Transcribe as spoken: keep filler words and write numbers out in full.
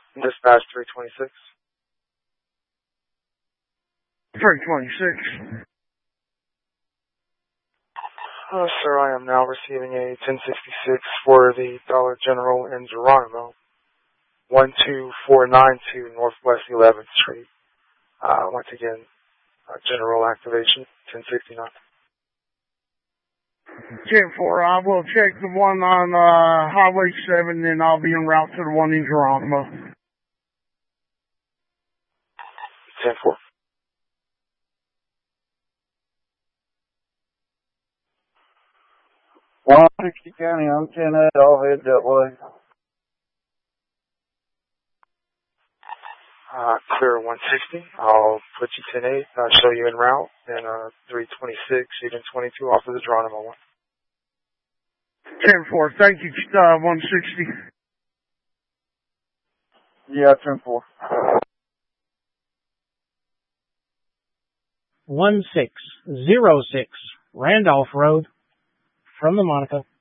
Dispatch three twenty-six. three twenty-six. Uh, sir, I am now receiving a ten sixty-six for the Dollar General in Geronimo, one two four nine two Northwest eleventh Street. Uh, once again, uh, General activation, ten sixty-nine. ten four, I will check the one on uh, Highway seven, and I'll be en route to the one in Geronimo. ten four. one sixty County, I'm ten eight, I'll head that way. Uh, clear one sixty. I'll put you ten eight. I'll show you en route. And uh, three twenty-six, even twenty-two off of the Geronimo one. ten four, thank you, uh, one sixty. Yeah, ten four. one six zero six Randolph Road from the Monica.